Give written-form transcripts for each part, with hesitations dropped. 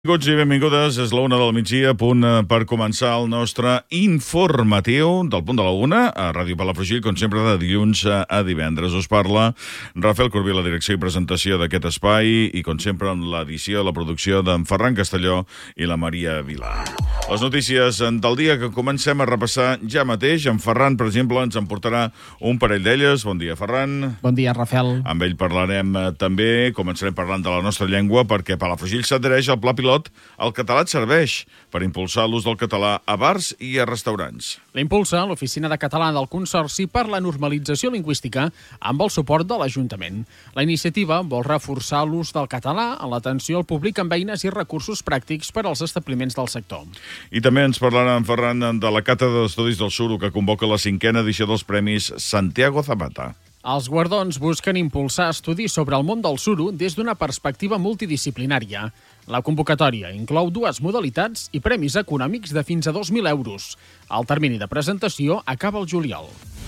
Benvinguts i benvingudes, és la 1 del migdia, a punt per començar el nostre informatiu del punt de la 1 a Ràdio Palafrugell, com sempre de dilluns a divendres. Us parla Rafael Corbí, la direcció i presentació d'aquest espai, i com sempre amb l'edició, la producció d'en Ferran Castelló i la Maria Vilà. Les notícies del dia que comencem a repassar ja mateix. En Ferran, per exemple, ens en portarà un parell d'elles. Bon dia, Ferran. Bon dia, Rafael. Amb ell parlarem també, començarem parlant de la nostra llengua, perquè Palafrugell s'adhereix al pla pilot El català et serveix per impulsar l'ús del català a bars i a restaurants. L'impulsa l'Oficina de Català del Consorci per la Normalització Lingüística amb el suport de l'Ajuntament. La iniciativa vol reforçar l'ús del català en l'atenció al públic amb eines i recursos pràctics per als establiments del sector. I també ens parlarà en Ferran de la Càtedra d'Estudis del Suro, que convoca la 5a edició dels Premis Santiago Zapata. Els guardons busquen impulsar estudis sobre el món del suro des d'una perspectiva multidisciplinària. La convocatòria inclou 2 modalitats i premis econòmics de fins a 2.000 euros. El termini de presentació acaba el juliol.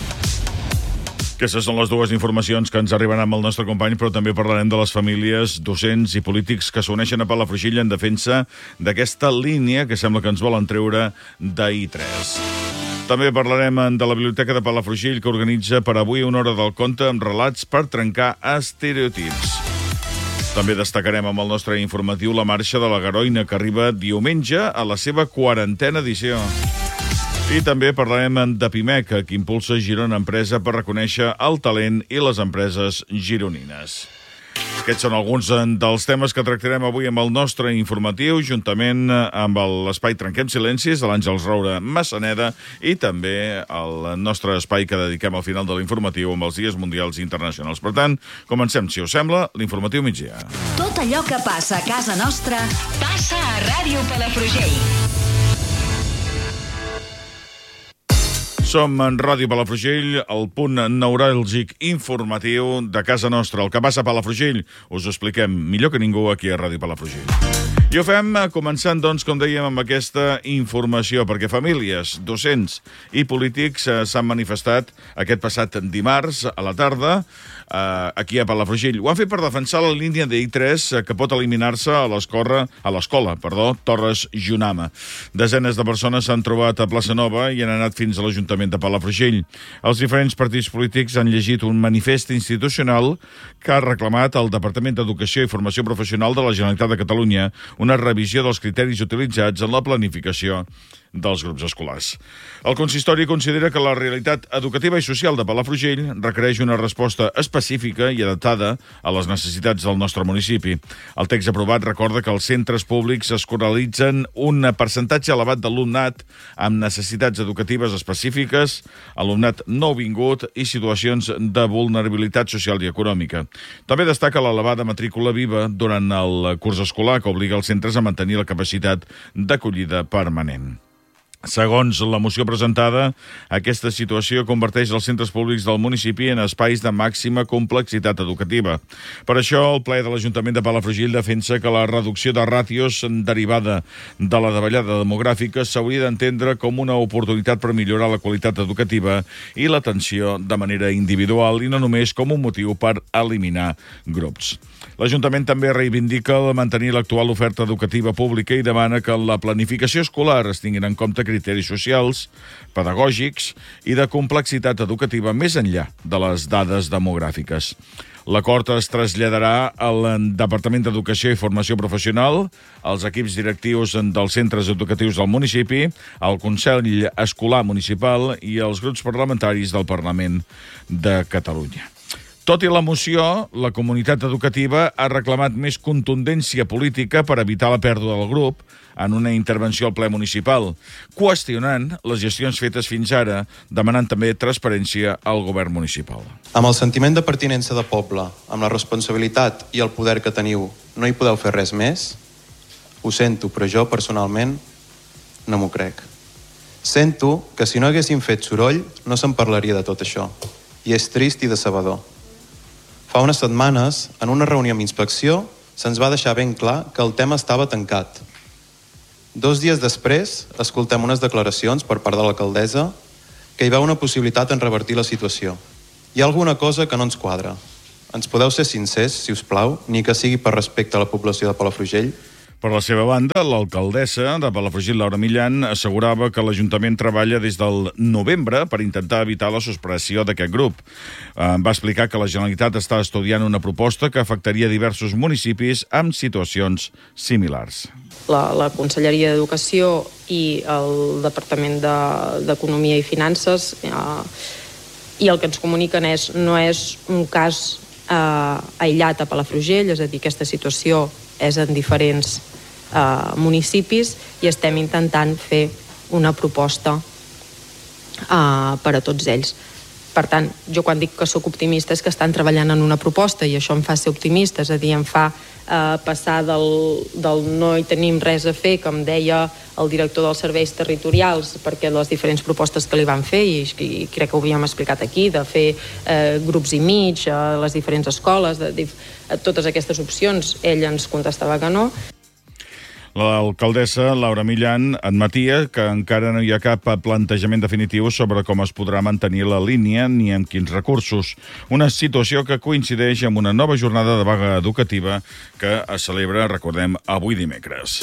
Aquestes són les dues informacions que ens arriben amb el nostre company, però també parlarem de les famílies, docents i polítics que s'uneixen a Palafrugell en defensa d'aquesta línia que sembla que ens volen treure d'I3. També parlarem de la Biblioteca de Palafrugell, que organitza per avui una hora del conte amb relats per trencar estereotips. També destacarem amb el nostre informatiu la marxa de la Garoina, que arriba diumenge a la seva 40a edició. I també parlarem de Pimec, que impulsa Girona Empresa per reconèixer el talent i les empreses gironines. Aquests són alguns dels temes que tractarem avui amb el nostre informatiu, juntament amb l'espai Trenquem Silencis de l'Àngels Roure Massaneda i també el nostre espai que dediquem al final de l'informatiu amb els dies mundials i internacionals. Per tant, comencem, si us sembla, l'informatiu migdia. Tot allò que passa a casa nostra passa a Ràdio Palafrugell. Som en Ràdio Palafrugell, el punt neuràlgic informatiu de casa nostra. El que passa a Palafrugell us ho expliquem millor que ningú aquí a Ràdio Palafrugell. I ho fem començant, doncs, com dèiem, amb aquesta informació, perquè famílies, docents i polítics s'han manifestat aquest passat dimarts a la tarda aquí a Palafrugell. Ho han fet per defensar la línia de I3 que pot eliminar-se a l'escola Torres Junama. Desenes de persones s'han trobat a Plaça Nova i han anat fins a l'Ajuntament de Palafrugell. Els diferents partits polítics han llegit un manifest institucional que ha reclamat al Departament d'Educació i Formació Professional de la Generalitat de Catalunya una revisió dels criteris utilitzats en la planificació dels grups escolars. El consistori considera que la realitat educativa i social de Palafrugell requereix una resposta específica i adaptada a les necessitats del nostre municipi. El text aprovat recorda que els centres públics escolaritzen un percentatge elevat d'alumnat amb necessitats educatives específiques, alumnat nouvingut i situacions de vulnerabilitat social i econòmica. També destaca l'elevada matrícula viva durant el curs escolar, que obliga els centres a mantenir la capacitat d'acollida permanent. Segons la moció presentada, aquesta situació converteix els centres públics del municipi en espais de màxima complexitat educativa. Per això, el ple de l'Ajuntament de Palafrugell defensa que la reducció de ràtios derivada de la davallada demogràfica s'hauria d'entendre com una oportunitat per millorar la qualitat educativa i l'atenció de manera individual i no només com un motiu per eliminar grups. L'Ajuntament també reivindica mantenir l'actual oferta educativa pública i demana que en la planificació escolar es tinguin en compte criteris socials, pedagògics i de complexitat educativa més enllà de les dades demogràfiques. L'acord es traslladarà al Departament d'Educació i Formació Professional, als equips directius dels centres educatius del municipi, al Consell Escolar Municipal i als grups parlamentaris del Parlament de Catalunya. Tot i la moció, la comunitat educativa ha reclamat més contundència política per evitar la pèrdua del grup en una intervenció al ple municipal, qüestionant les gestions fetes fins ara, demanant també transparència al govern municipal. Amb el sentiment de pertinença de poble, amb la responsabilitat i el poder que teniu, no hi podeu fer res més? Ho sento, però jo, personalment, no m'ho crec. Sento que si no haguéssim fet soroll, no se'n parlaria de tot això. I és trist i decebedor. Fa unes setmanes, en una reunió amb inspecció, se'ns va deixar ben clar que el tema estava tancat. 2 dies després, escoltem unes declaracions per part de l'alcaldessa que hi veu una possibilitat en revertir la situació. Hi ha alguna cosa que no ens quadra. Ens podeu ser sincers, si us plau, ni que sigui per respecte a la població de Palafrugell? Per la seva banda, l'alcaldessa de Palafrugell, Laura Millan, assegurava que l'Ajuntament treballa des del novembre per intentar evitar la suspressió d'aquest grup. Va explicar que la Generalitat està estudiant una proposta que afectaria diversos municipis amb situacions similars. La Conselleria d'Educació i el Departament d'Economia i Finances i el que ens comuniquen no és un cas aïllat a Palafrugell, és a dir, aquesta situació és en diferents municipis i estem intentant fer una proposta per a tots ells. Per tant, jo quan dic que sóc optimista és que estan treballant en una proposta i això em fa ser optimista, és a dir, em fa passar del no hi tenim res a fer, que em deia el director dels serveis territorials, perquè les diferents propostes que li van fer, i crec que ho havíem explicat aquí, de fer grups i mig a les diferents escoles, totes aquestes opcions, ell ens contestava que no. L'alcaldessa Laura Millan admetia que encara no hi ha cap plantejament definitiu sobre com es podrà mantenir la línia ni amb quins recursos. Una situació que coincideix amb una nova jornada de vaga educativa que es celebra, recordem, avui dimecres.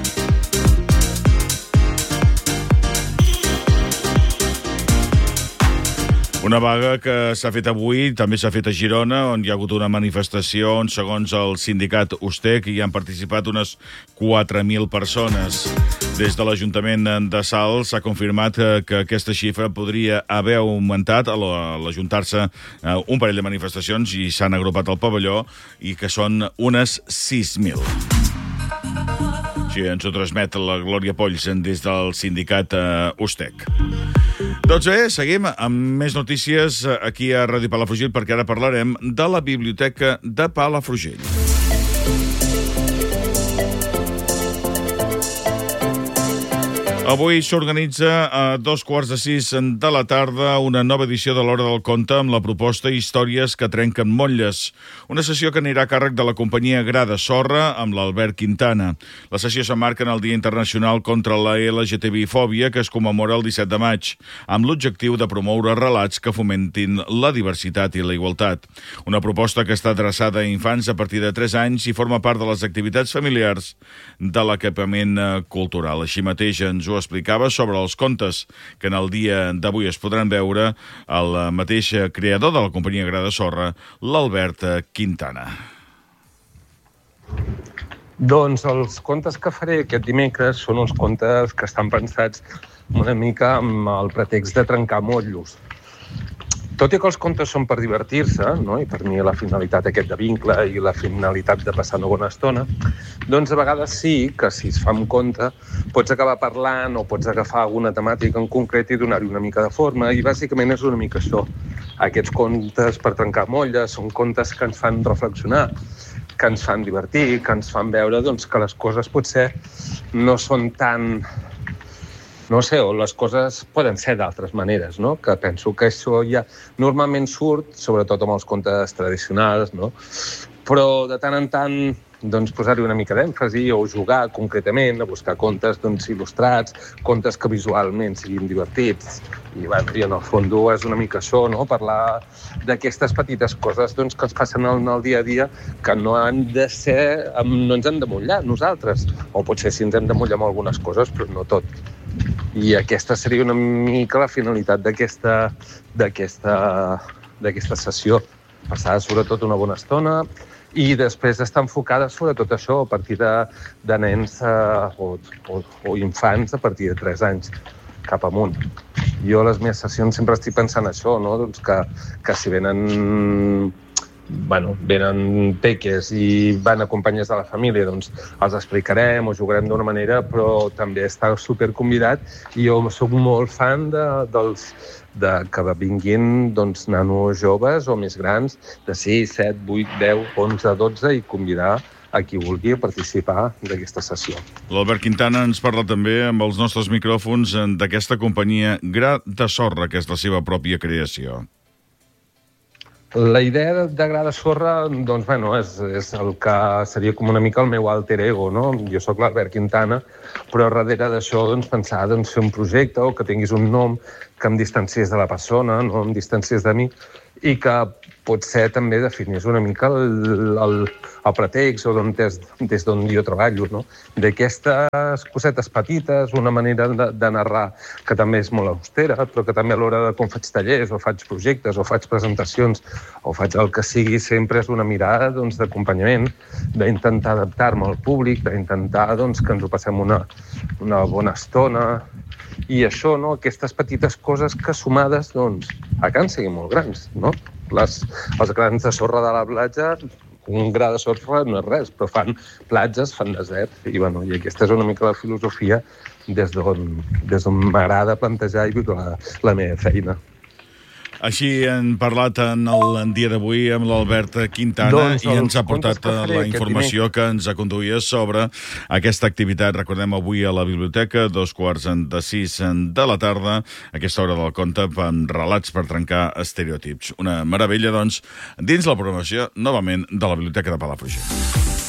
Una vaga que s'ha fet avui, també s'ha fet a Girona, on hi ha hagut una manifestació on, segons el sindicat USTEC, hi han participat unes 4.000 persones. Des de l'Ajuntament de Salt s'ha confirmat que aquesta xifra podria haver augmentat a l'ajuntar-se un parell de manifestacions i s'han agrupat al pavelló i que són unes 6.000. Així ens ho transmet la Glòria Polls des del sindicat USTEC. Doncs bé, seguim amb més notícies aquí a Ràdio Palafrugell, perquè ara parlarem de la Biblioteca de Palafrugell. Avui s'organitza a 5:15 de la tarda una nova edició de l'Hora del Conte amb la proposta Històries que trenquen motlles. Una sessió que anirà a càrrec de la companyia Gra de Sorra amb l'Albert Quintana. La sessió s'emmarca en el Dia Internacional contra la LGTBI-fòbia que es commemora el 17 de maig, amb l'objectiu de promoure relats que fomentin la diversitat i la igualtat. Una proposta que està adreçada a infants a partir de 3 anys i forma part de les activitats familiars de l'equipament cultural. Així mateix ens ho explicava sobre els contes que en el dia d'avui es podran veure el mateix creador de la companyia Gra de Sorra, l'Albert Quintana. Doncs els contes que faré aquest dimecres són uns contes que estan pensats una mica amb el pretext de trencar motllos. Tot i que els contes són per divertir-se, no? I per mi la finalitat aquest de vincle i la finalitat de passar una bona estona, doncs a vegades sí que si es fa un conte pots acabar parlant o pots agafar alguna temàtica en concret i donar-hi una mica de forma, i bàsicament és una mica això. Aquests contes per trencar motlles són contes que ens fan reflexionar, que ens fan divertir, que ens fan veure doncs, que les coses potser no són tan... no sé, o les coses poden ser d'altres maneres, no? Que penso que això ja normalment surt, sobretot amb els contes tradicionals, no? Però de tant en tant doncs, posar-hi una mica d'èmfasi o jugar concretament a buscar contes doncs, il·lustrats, contes que visualment siguin divertits. I en el fons és una mica això, no? Parlar d'aquestes petites coses doncs, que ens passen en el dia a dia que no han de ser, no ens hem de mullar nosaltres. O potser sí ens hem de mullar amb algunes coses, però no tot. I aquesta seria una mica la finalitat d'aquesta sessió. Passar sobretot una bona estona i després està enfocada sobretot això a partir de nens o infants a partir de 3 anys cap amunt. Jo a les meves sessions sempre estic pensant això, no? Doncs que si venen peques i van acompanyats de la família, doncs els explicarem o jugarem d'una manera, però també està superconvidat i jo soc molt fan que vinguin doncs, nanos joves o més grans de 6, 7, 8, 10, 11, 12 i convidar a qui vulgui participar d'aquesta sessió. L'Albert Quintana ens parla també amb els nostres micròfons d'aquesta companyia Gra de Sorra, que és la seva pròpia creació. La idea de Gra de Sorra doncs, és el que seria com una mica el meu alter ego, no? Jo sóc l'Albert Quintana, però darrere d'això pensar fer un projecte o que tinguis un nom que em distanciés de la persona, no em distanciés de mi, i que potser també definís una mica el pretext o des d'on jo treballo, no? D'aquestes cosetes petites, una manera de narrar que també és molt austera, però que també a l'hora de quan faig tallers o faig projectes o faig presentacions o faig el que sigui, sempre és una mirada d'acompanyament, d'intentar adaptar-me al públic, d'intentar que ens ho passem una bona estona. I això, no? Aquestes petites coses que sumades, acaben siguin molt grans, no? Els grans de sorra de la platja, un gra de sorra no és res, però fan platges, fan desert, i aquesta és una mica la filosofia des d'on m'agrada plantejar i viure la meva feina. Així hem parlat en el dia d'avui amb l'Albert Quintana i ens ha portat la informació que ens conduïa sobre aquesta activitat. Recordem, avui a la biblioteca, 5:45 de la tarda, aquesta hora del conte, amb relats per trencar estereotips. Una meravella, dins la programació, novament, de la Biblioteca de Palafrugell.